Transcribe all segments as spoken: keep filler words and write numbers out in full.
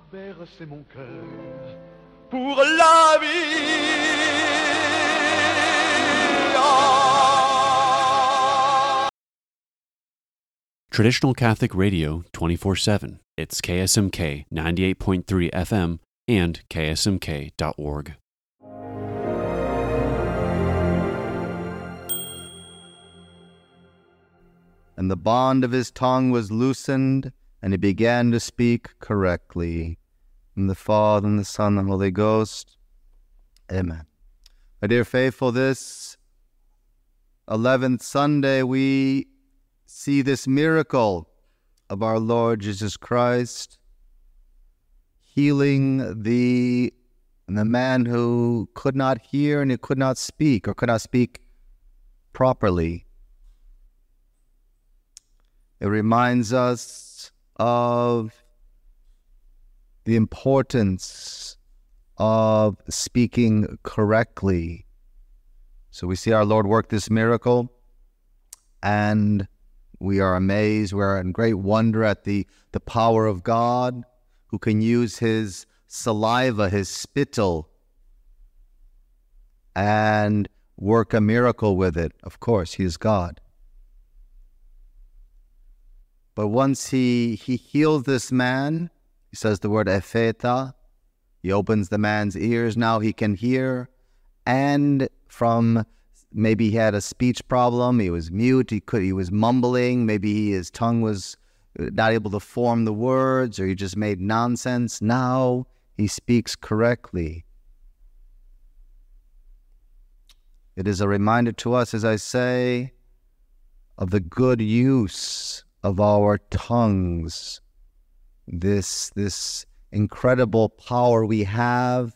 bercer mon cœur pour la vie. Traditional Catholic Radio twenty-four seven. It's K S M K ninety-eight point three F M and K S M K dot org. And the bond of his tongue was loosened, and he began to speak correctly. In the Father, and the Son, and the Holy Ghost. Amen. My dear faithful, this eleventh Sunday we see this miracle of our Lord Jesus Christ healing the, the man who could not hear and who could not speak, or could not speak properly. It reminds us of the importance of speaking correctly. So we see our Lord work this miracle, and we are amazed, we are in great wonder at the, the power of God, who can use his saliva, his spittle, and work a miracle with it. Of course, he is God. But once he, he heals this man, he says the word epheta, he opens the man's ears, now he can hear, and from maybe he had a speech problem, he was mute, he could he was mumbling, maybe his tongue was not able to form the words, or he just made nonsense. Now he speaks correctly. It is a reminder to us, as I say, of the good use of our tongues, this this incredible power we have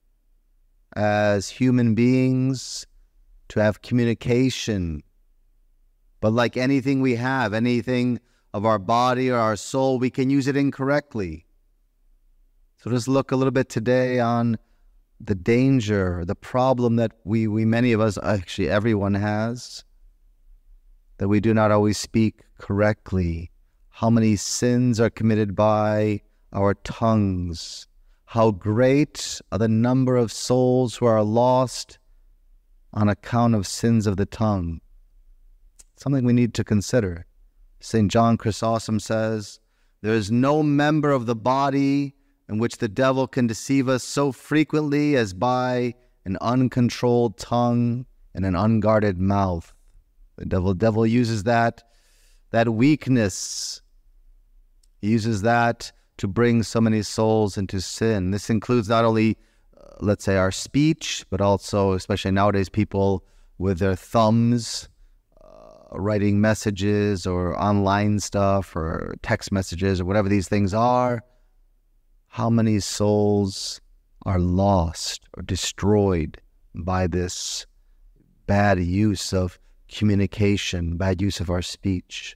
as human beings to have communication. But like anything we have, anything of our body or our soul, we can use it incorrectly. So just look a little bit today on the danger, the problem that we, we many of us, actually everyone has, that we do not always speak correctly. How many sins are committed by our tongues? How great are the number of souls who are lost on account of sins of the tongue. Something we need to consider. Saint John Chrysostom says, there is no member of the body in which the devil can deceive us so frequently as by an uncontrolled tongue and an unguarded mouth. The devil, devil uses that, that weakness. He uses that to bring so many souls into sin. This includes not only, uh, let's say, our speech, but also, especially nowadays, people with their thumbs, uh, writing messages or online stuff or text messages or whatever these things are. How many souls are lost or destroyed by this bad use of communication, bad use of our speech?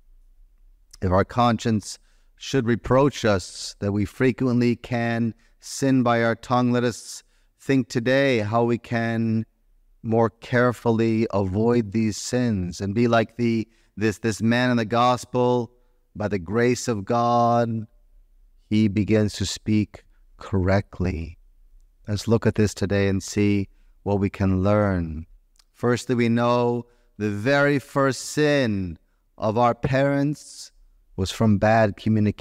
If our conscience should reproach us that we frequently can sin by our tongue, let us think today how we can more carefully avoid these sins and be like the this this man in the gospel. By the grace of God, he begins to speak correctly. Let's look at this today and see what we can learn. Firstly, we know the very first sin of our parents was from bad communication.